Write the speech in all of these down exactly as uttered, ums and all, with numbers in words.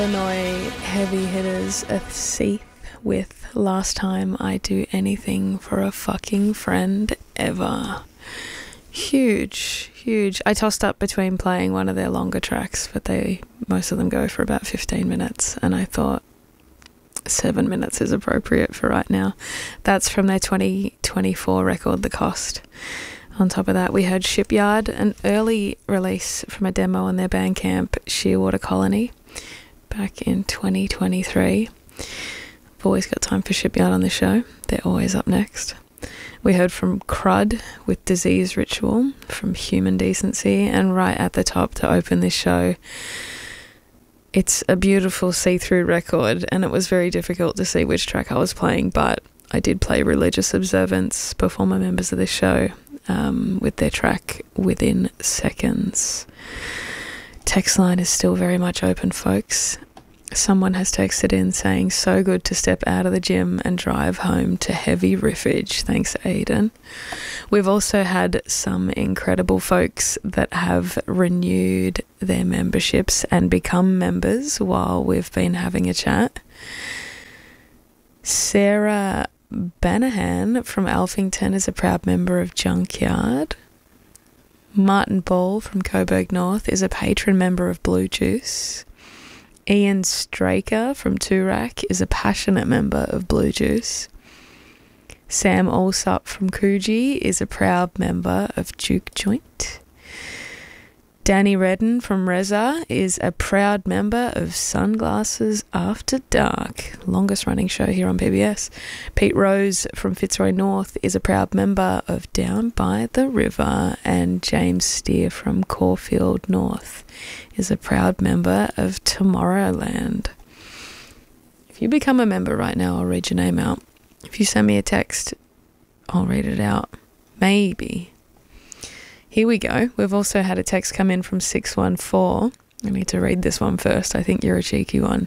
Illinois heavy hitters a Seath with Last Time I Do Anything for a Fucking Friend Ever. Huge, huge. I tossed up between playing one of their longer tracks, but they most of them go for about fifteen minutes, and I thought seven minutes is appropriate for right now. That's from their twenty twenty-four record, The Cost. On top of that, we heard Shipyard, an early release from a demo on their Bandcamp, Shearwater Colony, back in twenty twenty-three. I've always got time for Shipyard on the show. They're always up next. We heard from Crud with Disease Ritual from Human Decency, and right at the top to open this show, it's a beautiful see-through record, and it was very difficult to see which track I was playing, but I did play Religious Observance, performer members of this show, um, with their track Within Seconds. Text line is still very much open, folks. Someone has texted in saying, so good to step out of the gym and drive home to heavy riffage. Thanks, Aiden. We've also had some incredible folks that have renewed their memberships and become members while we've been having a chat. Sarah Banahan from Alphington is a proud member of Junkyard. Martin Ball from Coburg North is a patron member of Blue Juice. Ian Straker from Toorak is a passionate member of Blue Juice. Sam Allsup from Coogee is a proud member of Juke Joint. Danny Redden from Reza is a proud member of Sunglasses After Dark, longest running show here on P B S. Pete Rose from Fitzroy North is a proud member of Down by the River, and James Steer from Caulfield North is a proud member of Tomorrowland. If you become a member right now, I'll read your name out. If you send me a text, I'll read it out. Maybe. Here we go. We've also had a text come in from six one four. I need to read this one first. I think you're a cheeky one.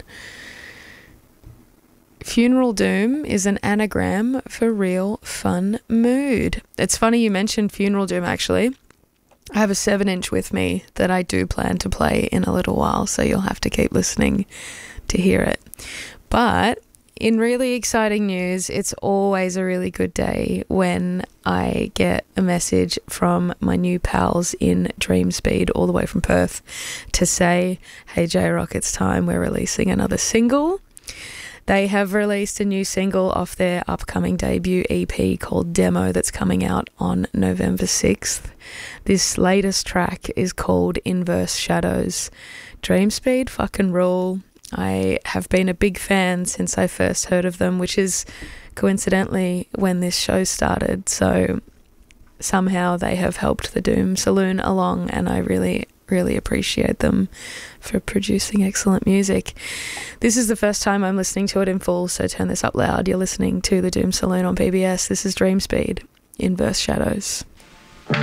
Funeral Doom is an anagram for real fun mood. It's funny you mentioned Funeral Doom, actually. I have a seven inch with me that I do plan to play in a little while, so you'll have to keep listening to hear it. But in really exciting news, it's always a really good day when I get a message from my new pals in Dream Speed all the way from Perth to say, hey J-Rock, it's time, we're releasing another single. They have released a new single off their upcoming debut E P called Demo that's coming out on November sixth. This latest track is called Inverse Shadows. Dream Speed fucking rule. I have been a big fan since I first heard of them, which is coincidentally when this show started. So somehow they have helped the Doom Saloon along, and I really, really appreciate them for producing excellent music. This is the first time I'm listening to it in full, so turn this up loud. You're listening to the Doom Saloon on P B S. This is Dream Speed, Inverse Shadows.